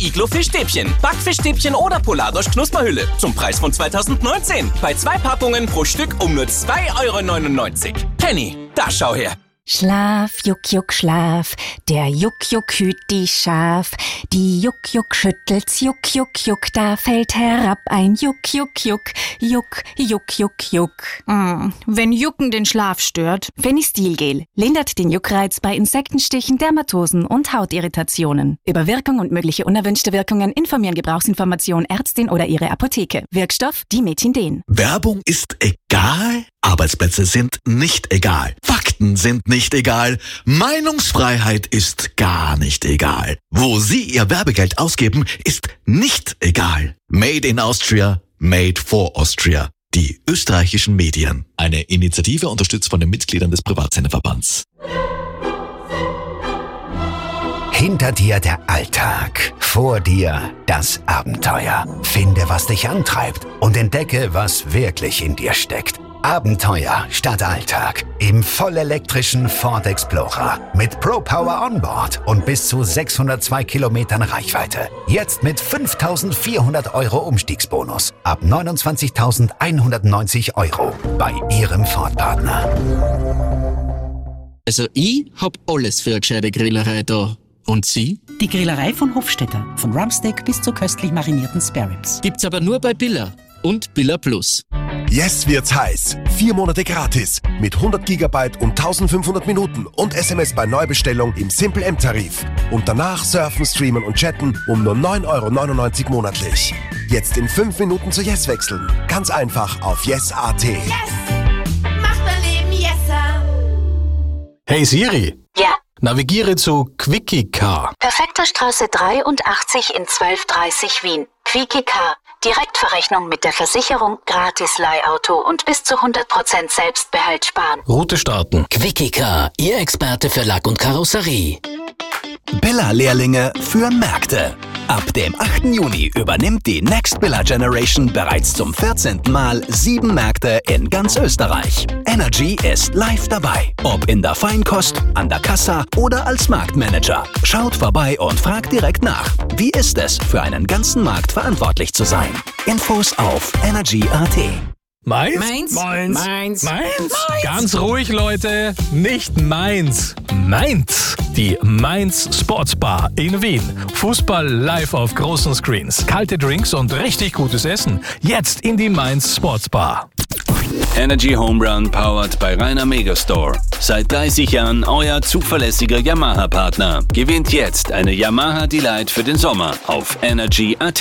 Iglo-Fischstäbchen, Backfischstäbchen oder Polardosch Knusperhülle zum Preis von 2019. Bei 2 Packungen pro Stück um nur 2,99 €. Penny, da schau her. Schlaf, Juck, Juck, Schlaf, der Juck, Juck hüt die Schaf. Die Juck, Juck schüttelt's, Juck, Juck, Juck, da fällt herab ein Juck, Juck, Juck, Juck, Juck, Juck, Juck. Wenn Jucken den Schlaf stört. Fenistilgel lindert den Juckreiz bei Insektenstichen, Dermatosen und Hautirritationen. Über Wirkung und mögliche unerwünschte Wirkungen informieren Gebrauchsinformation Ärztin oder ihre Apotheke. Wirkstoff Dimetindin. Werbung ist egal? Arbeitsplätze sind nicht egal. Fakten sind nicht egal. Meinungsfreiheit ist gar nicht egal. Wo Sie Ihr Werbegeld ausgeben, ist nicht egal. Made in Austria, made for Austria. Die österreichischen Medien. Eine Initiative unterstützt von den Mitgliedern des Privatsenderverbands. Hinter dir der Alltag, vor dir das Abenteuer. Finde, was dich antreibt und entdecke, was wirklich in dir steckt. Abenteuer statt Alltag im vollelektrischen Ford Explorer mit ProPower Onboard und bis zu 602 Kilometern Reichweite. Jetzt mit 5.400 € Umstiegsbonus ab 29.190 € bei Ihrem Ford-Partner. Also ich hab alles für eine gescheite Grillerei da. Und Sie? Die Grillerei von Hofstetter. Von Rumpsteak bis zu köstlich marinierten Spareribs. Gibt's aber nur bei Billa und Billa Plus. Jetzt wird's heiß. 4 Monate gratis. Mit 100 GB und 1500 Minuten und SMS bei Neubestellung im Simple M-Tarif. Und danach surfen, streamen und chatten um nur 9,99 € monatlich. Jetzt in 5 Minuten zu Yes wechseln. Ganz einfach auf yes.at. Yes! Macht mein Leben yesser! Hey Siri. Ja. Navigiere zu Quickie Car. Perfekter Straße 83 in 1230 Wien. Quickie Car. Direktverrechnung mit der Versicherung, gratis Leihauto und bis zu 100% Selbstbehalt sparen. Route starten. Quickie Car, Ihr Experte für Lack und Karosserie. Billa-Lehrlinge für Märkte. Ab dem 8. Juni übernimmt die Next Billa Generation bereits zum 14. Mal 7 Märkte in ganz Österreich. Energy ist live dabei. Ob in der Feinkost, an der Kassa oder als Marktmanager. Schaut vorbei und fragt direkt nach. Wie ist es, für einen ganzen Markt verantwortlich zu sein? Infos auf energy.at. Meins? Meins? Meins? Meins? Meins? Ganz ruhig, Leute. Nicht meins. Meins. Die Mainz Sportsbar in Wien. Fußball live auf großen Screens. Kalte Drinks und richtig gutes Essen. Jetzt in die Mainz Sportsbar. Energy Home Run powered by Rainer Megastore. Seit 30 Jahren euer zuverlässiger Yamaha-Partner. Gewinnt jetzt eine Yamaha Delight für den Sommer auf energy.at.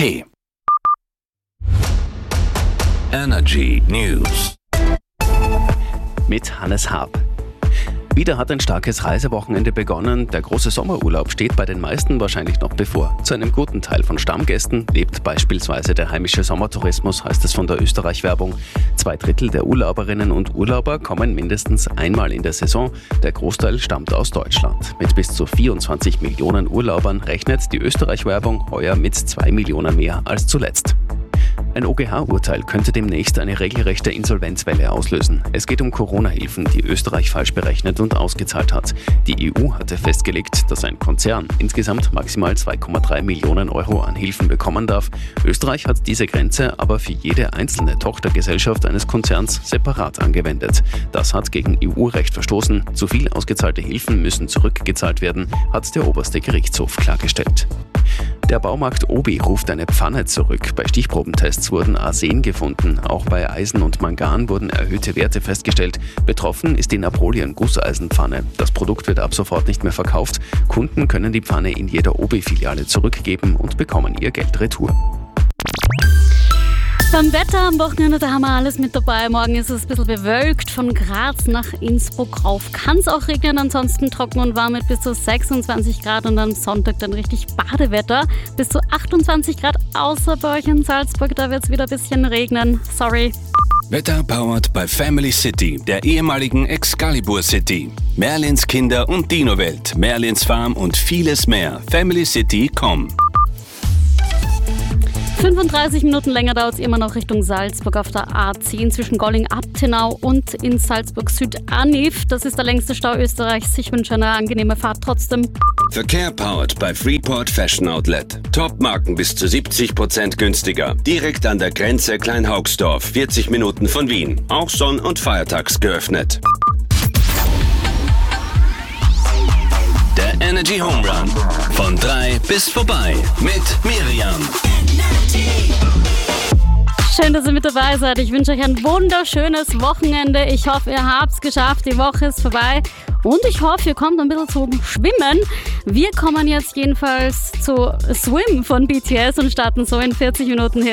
Energy News mit Hannes Haab. Wieder hat ein starkes Reisewochenende begonnen. Der große Sommerurlaub steht bei den meisten wahrscheinlich noch bevor. Zu einem guten Teil von Stammgästen lebt beispielsweise der heimische Sommertourismus, heißt es von der Österreich-Werbung. 2/3 der Urlauberinnen und Urlauber kommen mindestens einmal in der Saison. Der Großteil stammt aus Deutschland. Mit bis zu 24 Millionen Urlaubern rechnet die Österreich-Werbung heuer mit 2 Millionen mehr als zuletzt. Ein OGH-Urteil könnte demnächst eine regelrechte Insolvenzwelle auslösen. Es geht um Corona-Hilfen, die Österreich falsch berechnet und ausgezahlt hat. Die EU hatte festgelegt, dass ein Konzern insgesamt maximal 2,3 Millionen € an Hilfen bekommen darf. Österreich hat diese Grenze aber für jede einzelne Tochtergesellschaft eines Konzerns separat angewendet. Das hat gegen EU-Recht verstoßen. Zu viel ausgezahlte Hilfen müssen zurückgezahlt werden, hat der oberste Gerichtshof klargestellt. Der Baumarkt Obi ruft eine Pfanne zurück. Bei Stichprobentests wurden Arsen gefunden. Auch bei Eisen und Mangan wurden erhöhte Werte festgestellt. Betroffen ist die Napoleon-Gusseisenpfanne. Das Produkt wird ab sofort nicht mehr verkauft. Kunden können die Pfanne in jeder Obi-Filiale zurückgeben und bekommen ihr Geld retour. Beim Wetter am Wochenende, da haben wir alles mit dabei. Morgen ist es ein bisschen bewölkt. Von Graz nach Innsbruck rauf kann es auch regnen. Ansonsten trocken und warm mit bis zu 26 Grad. Und am Sonntag dann richtig Badewetter. Bis zu 28 Grad, außer bei euch in Salzburg. Da wird es wieder ein bisschen regnen. Sorry. Wetter powered by Family City, der ehemaligen Excalibur City. Merlins Kinder- und Dino-Welt, Merlins Farm und vieles mehr. FamilyCity.com. 35 Minuten länger dauert es immer noch Richtung Salzburg auf der A10 zwischen Golling-Abtenau und in Salzburg Süd-Anif. Das ist der längste Stau Österreichs. Ich wünsche eine angenehme Fahrt trotzdem. Verkehr powered bei Freeport Fashion Outlet. Top-Marken bis zu 70% günstiger. Direkt an der Grenze Kleinhaugsdorf, 40 Minuten von Wien. Auch sonn- und feiertags geöffnet. Der Energy Home Run. Von 3 bis vorbei. Mit Miriam. Schön, dass ihr mit dabei seid. Ich wünsche euch ein wunderschönes Wochenende. Ich hoffe, ihr habt es geschafft. Die Woche ist vorbei. Und ich hoffe, ihr kommt ein bisschen zum Schwimmen. Wir kommen jetzt jedenfalls zu Swim von BTS und starten so in 40 Minuten hier.